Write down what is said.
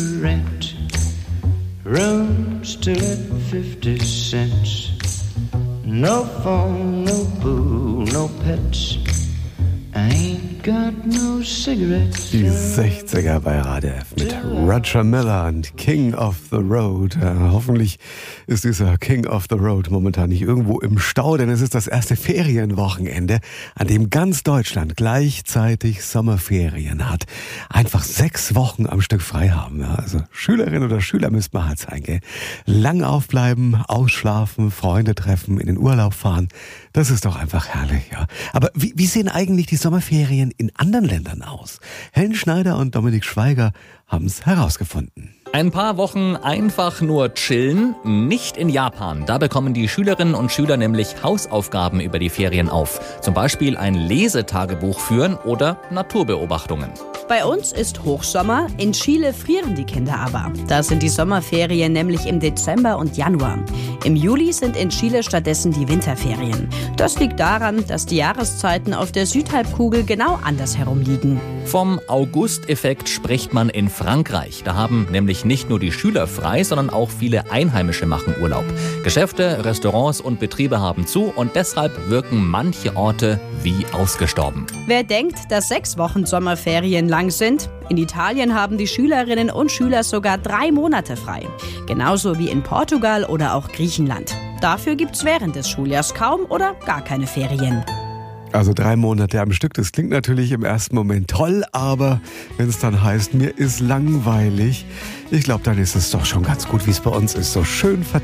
Rent, room still at 50 cents. No phone, no pool, no pets. I ain't got no cigarettes. Die 60er bei Radio F mit Roger Miller und King of the Road. Hoffentlich ist dieser King of the Road momentan nicht irgendwo im Stau, denn es ist das erste Ferienwochenende, an dem ganz Deutschland gleichzeitig Sommerferien hat. Einfach 6 Wochen am Stück frei haben. Ja. Also Schülerin oder Schüler müsst man halt sein, gell? Lang aufbleiben, ausschlafen, Freunde treffen, in den Urlaub fahren. Das ist doch einfach herrlich, ja. Aber wie sehen eigentlich die Sommerferien in anderen Ländern aus? Helen Schneider und Dominik Schweiger haben es herausgefunden. Ein paar Wochen einfach nur chillen, nicht in Japan. Da bekommen die Schülerinnen und Schüler nämlich Hausaufgaben über die Ferien auf. Zum Beispiel ein Lesetagebuch führen oder Naturbeobachtungen. Bei uns ist Hochsommer, in Chile frieren die Kinder aber. Da sind die Sommerferien nämlich im Dezember und Januar. Im Juli sind in Chile stattdessen die Winterferien. Das liegt daran, dass die Jahreszeiten auf der Südhalbkugel genau andersherum liegen. Vom August-Effekt spricht man in Frankreich. Da haben nämlich nicht nur die Schüler frei, sondern auch viele Einheimische machen Urlaub. Geschäfte, Restaurants und Betriebe haben zu und deshalb wirken manche Orte wie ausgestorben. Wer denkt, dass 6 Wochen Sommerferien lang sind? In Italien haben die Schülerinnen und Schüler sogar 3 Monate frei. Genauso wie in Portugal oder auch Griechenland. Dafür gibt's während des Schuljahrs kaum oder gar keine Ferien. Also 3 Monate am Stück, das klingt natürlich im ersten Moment toll, aber wenn es dann heißt, mir ist langweilig, ich glaube, dann ist es doch schon ganz gut, wie es bei uns ist. So schön verteilt.